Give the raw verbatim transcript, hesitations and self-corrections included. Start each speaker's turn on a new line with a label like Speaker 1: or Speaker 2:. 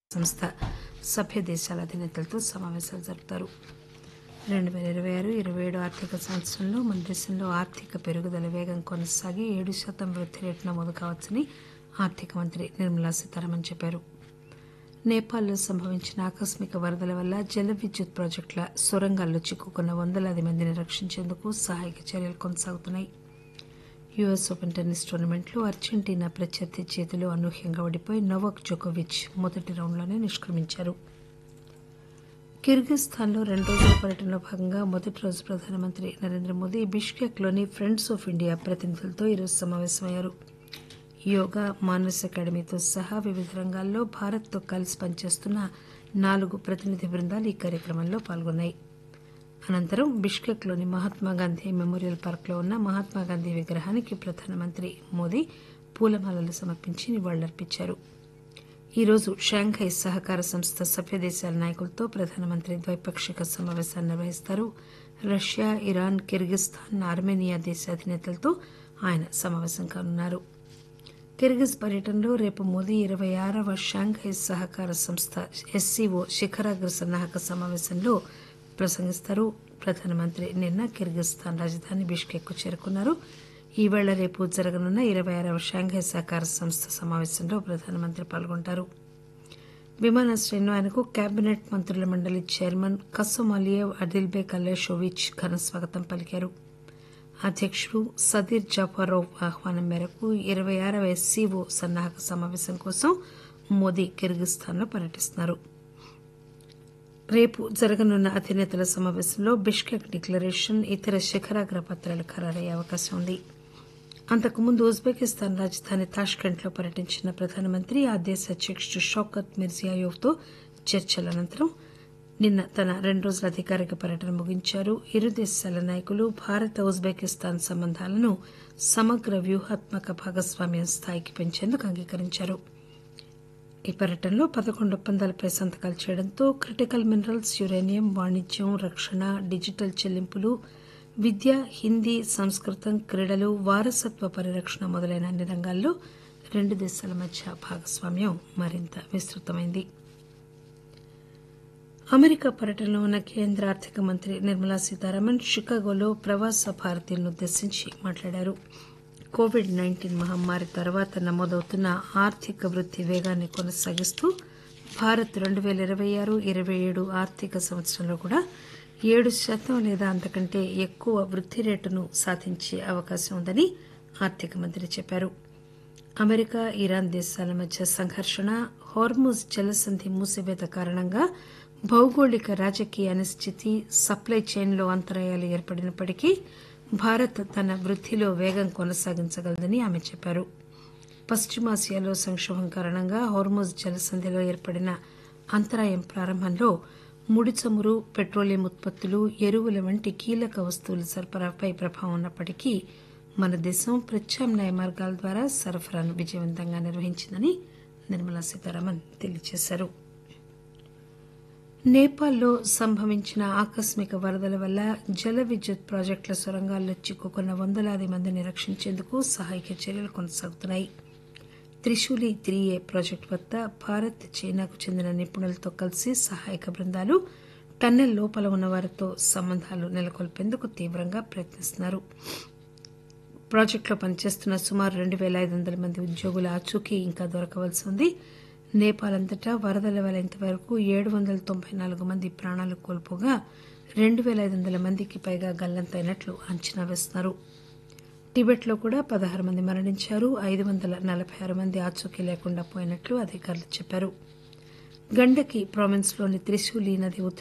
Speaker 1: సంస్థ సభ్య దేశాల అధినేతలతో సమావేశాలు జరుపుతారు. రెండు పేల ఇరవై ఆరు ఇరవై ఏడు ఆర్థిక సంవత్సరంలో మన దేశంలో ఆర్థిక పెరుగుదల వేగం కొనసాగి ఏడు శాతం వృద్ధి రేటు నమోదు కావచ్చని ఆర్థిక మంత్రి నిర్మలా సీతారామన్ చెప్పారు. నేపాల్లో సంభవించిన ఆకస్మిక వరదల వల్ల జల విద్యుత్ ప్రాజెక్టుల సొరంగాల్లో చిక్కుకున్న వందలాది మందిని రక్షించేందుకు సహాయక చర్యలు కొనసాగుతున్నాయి. యూఎస్ ఓపెన్ టెన్నిస్ టోర్నమెంట్లో అర్జెంటీనా ప్రత్యర్థి చేతిలో అనూహ్యంగా ఓడిపోయి నోవాక్ జోకోవిచ్ మొదటి రౌండ్లోనే నిష్క్రమించారు. కిర్గిస్థాన్లో రెండు రోజుల పర్యటనలో భాగంగా మొదటి రోజు ప్రధానమంత్రి Narendra Modi బిష్కెక్లోని friends of India ప్రతినిధులతో ఈరోజు సమావేశమయ్యారు. యోగా, మానస్ అకాడమీతో సహా వివిధ రంగాల్లో భారత్తో కలిసి పనిచేస్తున్న నాలుగు ప్రతినిధి బృందాలు ఈ కార్యక్రమంలో పాల్గొన్నాయి. అనంతరం బిష్కెక్లోని మహాత్మాగాంధీ మెమోరియల్ పార్కులో ఉన్న మహాత్మాగాంధీ విగ్రహానికి ప్రధానమంత్రి మోదీ పూలమాలలు సమర్పించి నివాళులర్పించారు. ఈరోజు షాంఘై సహకార సంస్థ సభ్య దేశాల నాయకులతో ప్రధానమంత్రి ద్వైపాక్షిక సమావేశాన్ని నిర్వహిస్తారు. రష్యా, ఇరాన్, కిర్గిస్థాన్, ఆర్మేనియా దేశ అధినేతలతో ఆయన సమావేశం కానున్నారు. కిర్గిజ్ పర్యటనలో రేపు మోదీ ఇరవై ఆరవ షాంఘై సహకార సంస్థ ఎస్సీఓ శిఖరాగ్ర సన్నాహక సమావేశంలో ప్రసంగిస్తారు. ప్రధానమంత్రి నిన్న కిర్గిస్థాన్ రాజధాని బిష్కెక్ చేరుకున్నారు. ఈవేళ రేపు జరగనున్న ఇరవై ఆరవ షాంఘై సహకార సంస్థ సమావేశంలో ప్రధానమంత్రి పాల్గొంటారు. విమానాశ్రయంలో ఆయనకు కేబినెట్ మంత్రుల మండలి చైర్మన్ కసోమాలియేవ్ అదిల్బేక్ అల్లేషోవిచ్ ఘన స్వాగతం పలికారు. అధ్యకుడు సదీర్ జాఫారోవ్ ఆహ్వానం మేరకు ఇరవై ఆరవ ఎస్సీఓ సన్నాహక సమావేశం కోసం మోదీ కిర్గిస్థాన్లో పర్యటిస్తున్నారు. రేపు జరగనున్న అధినేతల సమావేశంలో బిష్కెక్ డిక్లరేషన్, ఇతర శిఖరాగ్ర పత్రాలు ఖరారయ్యే అవకాశం ఉంది. అంతకుముందు ఉజ్బెకిస్తాన్ రాజధాని తాష్కెంట్లో పర్యటించిన ప్రధానమంత్రి ఆ దేశ అధ్యకుడు షౌకత్ మిర్జియాయోవ్తో చర్చల అనంతరం నిన్న తన రెండు రోజుల అధికారిక పర్యటన ముగించారు. ఇరు దేశాల నాయకులు భారత ఉజ్బెకిస్తాన్ సంబంధాలను సమగ్ర వ్యూహాత్మక భాగస్వామ్యం స్థాయికి పెంచేందుకు అంగీకరించారు. ఈ పర్యటనలో పదకొండు ఒప్పందాలపై సంతకాలు చేయడంతో క్రిటికల్ మినరల్స్, యురేనియం, వాణిజ్యం, రక్షణ, డిజిటల్ చెల్లింపులు, విద్య, హిందీ, సంస్కృతం, క్రీడలు, వారసత్వ పరిరక్షణ మొదలైన అన్ని రంగాల్లో రెండు దేశాల మధ్య భాగస్వామ్యం మరింత విస్తృతమైంది. అమెరికా పర్యటనలో ఉన్న కేంద్ర ఆర్థిక మంత్రి నిర్మలా సీతారామన్ షికాగోలో ప్రవాస భారతీయులను ఉద్దేశించి మాట్లాడారు. కోవిడ్ నైన్టీన్ మహమ్మారి తర్వాత నమోదవుతున్న ఆర్థిక వృద్ధి వేగాన్ని కొనసాగిస్తూ భారత్ రెండు పేల ఇరవై ఆరు ఇరవై ఏడు ఆర్థిక సంవత్సరంలో కూడా ఏడు శాతం లేదా అంతకంటే ఎక్కువ వృద్ధి రేటును సాధించే అవకాశం ఉందని ఆర్థిక మంత్రి చెప్పారు. అమెరికా, ఇరాన్ దేశాల మధ్య సంఘర్షణ, హార్ముజ్ జలసంధి మూసివేత కారణంగా భౌగోళిక రాజకీయ అనిశ్చితి, సప్లై చైన్లో అంతరాయాలు ఏర్పడినప్పటికీ భారత్ తన వృద్దిలో వేగం కొనసాగించగలదని ఆమె చెప్పారు. పశ్చిమాసియాలో సంక్షోభం కారణంగా హార్ముజ్ జలసంధిలో ఏర్పడిన అంతరాయం ప్రారంభంలో ముడి చమురు, పెట్రోలియం ఉత్పత్తులు, ఎరువుల వంటి కీలక వస్తువుల సరఫరాపై ప్రభావం ఉన్నప్పటికీ మన దేశం ప్రత్యామ్నాయ మార్గాల ద్వారా సరఫరాను విజయవంతంగా నిర్వహించిందని నిర్మలా సీతారామన్ తెలియజేశారు. నేపాల్లో సంభవించిన ఆకస్మిక వరదల వల్ల జల విద్యుత్ ప్రాజెక్టుల సొరంగాల్లో చిక్కుకున్న వందలాది మందిని రక్షించేందుకు సహాయక చర్యలు కొనసాగుతున్నాయి. త్రిశూలి త్రీ ఏ ప్రాజెక్టు వద్ద భారత్, చైనాకు చెందిన నిపుణులతో కలిసి సహాయక బృందాలు టన్నెల్ లోపల ఉన్న వారితో సంబంధాలు నెలకొల్పేందుకు తీవ్రంగా ప్రయత్నిస్తున్నారు. ప్రాజెక్టులో పనిచేస్తున్న సుమారు రెండు పేల ఐదు వందల మంది ఉద్యోగుల ఆచూకీ ఇంకా దొరకవలసి ఉంది. నేపాల్ అంతటా వరదల వల్ల ఇంతవరకు ఏడు వందల తొంభై నాలుగు మంది ప్రాణాలు కోల్పోగా రెండు పేల ఐదు వందల మందికి పైగా గల్లంతైనట్లు అంచనా వేస్తున్నారు. టిబెట్లో కూడా పదహారు మంది మరణించారు. ఐదు వందల నలభై ఆరు మంది ఆచూకీ లేకుండా పోయినట్లు అధికారులు చెప్పారు. గండకి ప్రావిన్స్లోని త్రిశూలి నది